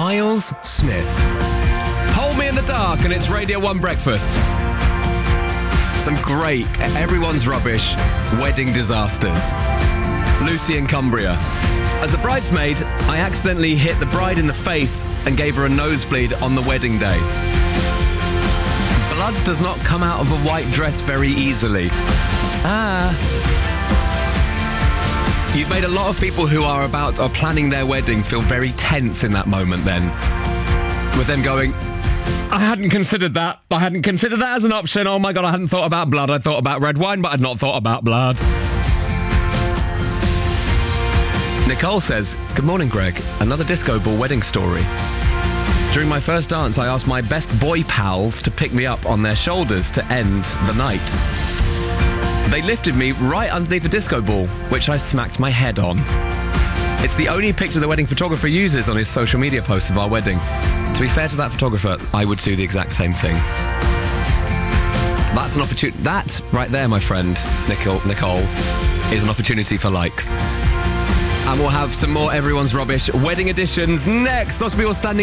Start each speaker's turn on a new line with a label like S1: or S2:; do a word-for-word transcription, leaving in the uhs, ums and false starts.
S1: Miles Smith. Hold Me in the Dark, and it's Radio one Breakfast. Some great, everyone's rubbish, wedding disasters. Lucy in Cumbria. As a bridesmaid, I accidentally hit the bride in the face and gave her a nosebleed on the wedding day. Blood does not come out of a white dress very easily. Ah. You've made a lot of people who are about or planning their wedding feel very tense in that moment then. With them going, I hadn't considered that. I hadn't considered that as an option. Oh my God, I hadn't thought about blood. I thought about red wine, but I'd not thought about blood. Nicole says, good morning, Greg. Another disco ball wedding story. During my first dance, I asked my best boy pals to pick me up on their shoulders to end the night. They lifted me right underneath the disco ball, which I smacked my head on. It's the only picture the wedding photographer uses on his social media posts of our wedding. To be fair to that photographer, I would do the exact same thing. That's an opportunity. That right there, my friend, Nicole, Nicole, is an opportunity for likes. And we'll have some more Everyone's Rubbish wedding editions next. Lots of people standing